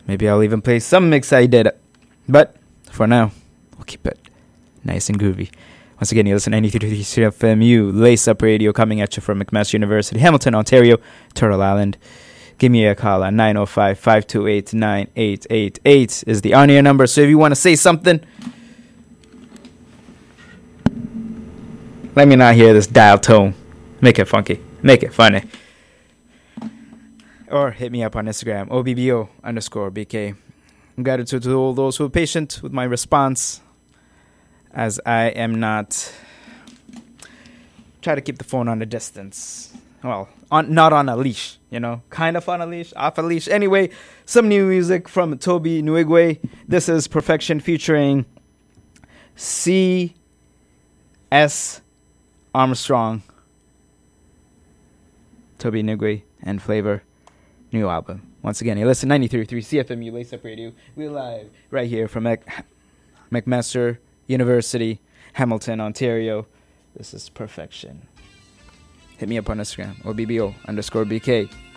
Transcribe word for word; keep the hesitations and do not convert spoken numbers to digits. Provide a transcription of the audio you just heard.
Maybe I'll even play some mix I did. But for now, we'll keep it nice and groovy. Once again, you listen to ninety-three point three C F M U, Lace Up Radio, coming at you from McMaster University, Hamilton, Ontario, Turtle Island. Give me a call at nine oh five, five two eight, nine eight eight eight is the on-air number. So if you want to say something, let me not hear this dial tone. Make it funky. Make it funny. Or hit me up on Instagram, O B B O underscore B K. Gratitude to all those who are patient with my response, as I am not... Try to keep the phone on a distance. Well, on not on a leash, you know. Kind of on a leash, off a leash. Anyway, some new music from Toby Nwigwe. This is Perfection featuring C S Armstrong. Toby Nwigwe and Flavor. New album. Once again, you listen to ninety-three point three C F M U Lace Up Radio. We're live right here from Mac- McMaster University, Hamilton, Ontario. This is Perfection. Hit me up on Instagram, O B B O underscore B K.